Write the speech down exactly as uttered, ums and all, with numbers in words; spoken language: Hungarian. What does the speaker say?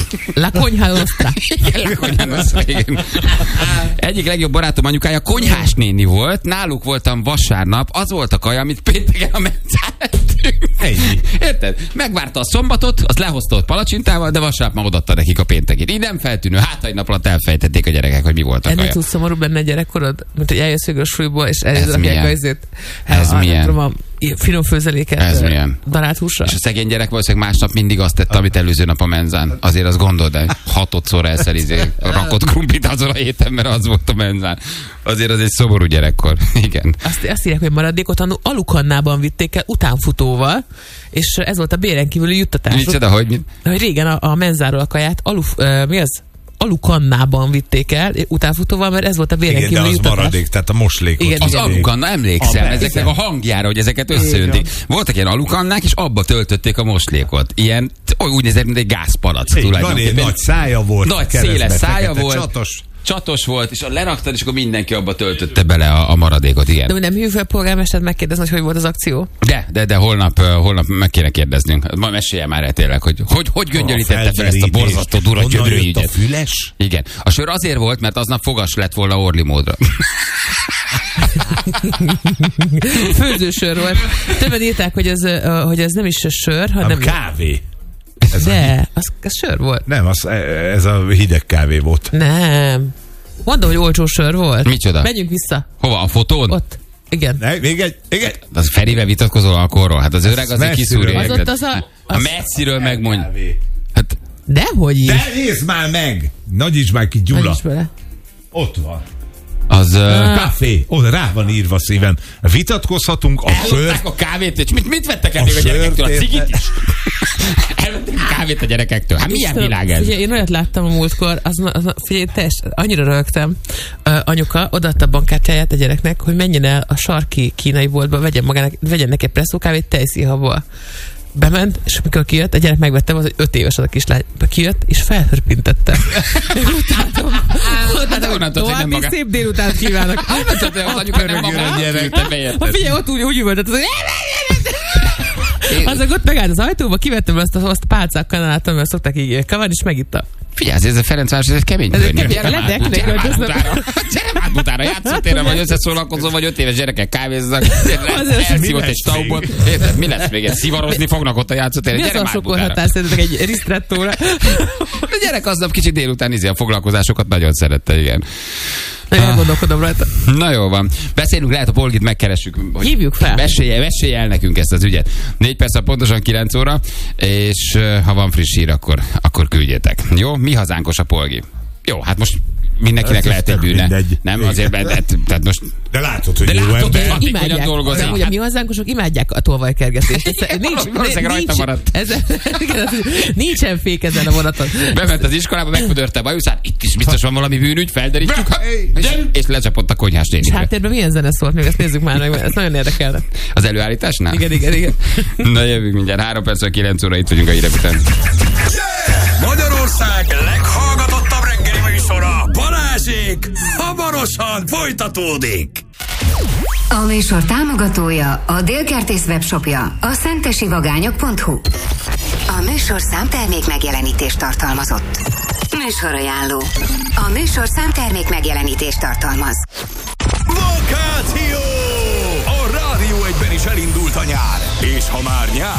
La Konyha Nostra. Igen, La Konyha Nostra, igen. Egyik legjobb barátom anyukája konyhás néni volt, náluk voltam vasárnap, az volt a kaja, amit pénteken a mencán ettünk. Ennyi. Érted? Megvárta a szombatot, az lehozta ott palacsintával, de vasárnap már odaadta nekik a péntekét. Így nem feltűnő, hát egy nap alatt elfejtették a gyerekek, hogy mi volt a kaja. Ennél túl szomorú benne a gyerekkorod, mint hogy eljössz végül a súlyból, és eljözzek azért. Ez milyen? A finom főzeléket. Ez milyen? Darált húsra. És a szegény gyerek valószínűleg másnap mindig azt tette, amit előző nap a menzán. Azért azt gondold, de hatodszor elszerizé rakott krumplit azon a héten, mert az volt a menzán. Azért az egy szomorú gyerekkor. Igen. Azt, azt írják, hogy maradékot alukannában vitték el utánfutóval, és ez volt a béren kívüli juttatás. Micsoda, hogy mit? Hogy régen a, a menzáról a kaját alu, uh, mi az? alukannában vitték el utánfutóval, mert ez volt a béren kívüli juttatás. Igen, de az maradék, tehát a moslékot. Igen, az igen. alukanna, emlékszem, A, ezeknek a hangjára, hogy ezeket összeöntik. Voltak ilyen alukannák, és abba töltötték a moslékot. Ilyen, úgy nézett, mint egy gázpalac. Tulajdonképpen. Nagy szája volt. Nagy széles szája volt. Csatos. Csatos volt, és leraktad, és akkor mindenki abba töltötte bele a, a maradékot, igen. De nem hívjuk fel a polgármestert megkérdezni, hogy hogy volt az akció? De, de, de holnap, uh, holnap meg kéne kérdeznünk. Ma mesélje már el tényleg, hogy hogy, hogy göngyölítette fel ezt a borzasztó durva gyönyörű ügyet. A füles? Igen. A sör azért volt, mert aznap fogas lett volna Orli módra. Főzősör volt. Többen írták, hogy ez, uh, hogy ez nem is a sör, hanem... Nem, kávé. Ez de, az, az sör volt. Nem, az, ez a hideg kávé volt. Nem. Mondom, hogy olcsó sör volt. Micsoda? Menjünk vissza. Hova? A fotón? Ott. Igen. Ne, még egy, még egy. Az Ferivel vitatkozol alkoholról? Hát az öreg azért kiszúrja. Az ott az a... Az... A messziről megmondj. Hát... Dehogy is. De nézd már meg! Nagyíts már ki, Gyula. Ott van. Az... Uh... Café. Oda rá van írva szíven. Vitatkozhatunk a sör. Ellopták a kávét, és mit, mit vettek el még a gyerekektől? A cigit is? Elvették a kávét a gyerekektől. Hát milyen Istenem, világ ez? Figyelj, én olyat láttam a múltkor, az, az, figyelj, teljes, annyira rögtem. Uh, anyuka odaadta a bankkártyáját a gyereknek, hogy menjen el a sarki kínai boltba, vegyen, magának, vegyen neki egy presszókávét tejszínhabból. Bement, és amikor kijött, a gyerek megvette, az, hogy öt éves az a kislány. Kijött, és felhörpintette. Utáltam. Utáltam, további szép délutánt kívánok. Figyelj, ott úgy üvöltött, hogy azok ott megállt az ajtóba, kivettem azt a, azt a pálcákkal látom, mert szokták így kavarni, és megitta. Figyelj, ez a Ferencváros, ez egy kemény környék. Gyere már butára, játszótérre, vagy összeszólalkozó, vagy öt éves gyerekek kávéznak, elszívott egy staubot. Mi lesz még? Szivarozni fognak ott a játszótérre. Mi az a sokolhatás szerintetek egy ristrettóra? A gyerek aznap kicsit délután izé a foglalkozásokat nagyon szerette, igen. Nagyon gondolkodom rajta. Na jó van. Beszélünk, lehet a Polgit megkeressük. Hívjuk fel. Mesélj, mesélj el nekünk ezt az ügyet. Négy perc, pontosan kilenc óra, és ha van friss hír, akkor, akkor küldjétek. Jó? Mi hazánkos a Polgi? Jó, hát most mindenkinek lehet egy bűne. Mindegy. Nem? Azért, tehát most... De látod, hogy de jó látod, ember. hogy imádják, dolgozik. De, hogy a mi hazánkosok imádják a tolvajkergetést. Nincs, rajta maradt. Ez, nincsen fék ezen a vonaton. Bement az iskolába, megpödörte a bajuszát, itt is biztos van valami bűnügy, felderítjük, és, és lecsapott a konyhás nénikre. És háttérben milyen zene szólt még? Ezt nézzük már meg, ez nagyon érdekelne. Az előállításnál? Igen, igen, igen. Na jövünk mindjárt, három perc, kilenc óra, itt vagyunk a hírek után. Magyarország leghallgatottabb reggeli műsora, Balázsék, hamarosan folytatódik. A műsor támogatója a Délkertész webshopja, a szentesivagányok pont hu. A műsor számtermék megjelenítést tartalmazott. Műsorajánló. A műsor számtermék megjelenítést tartalmaz. Vakáció! A Rádió egyben is elindult a nyár, és ha már nyár,